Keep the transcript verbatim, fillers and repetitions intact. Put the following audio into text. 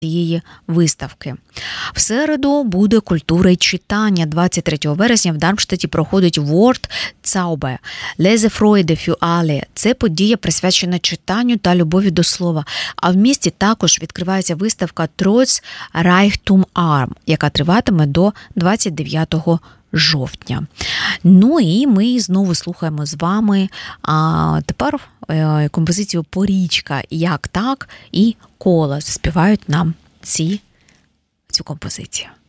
цієї виставки. В середу буде культура і читання. двадцять третього вересня в Дармштаті проходить Wort Zauber Lese Freude für alle. Це подія, присвячена читанню та любові до слова. А в місті також відкривається виставка Trotz Reichtum Arm, яка триватиме до двадцять дев'ятого жовтня. Ну і ми знову слухаємо з вами а тепер е, композицію «Порічка. Як так» і «Колос» співають нам ці, цю композицію.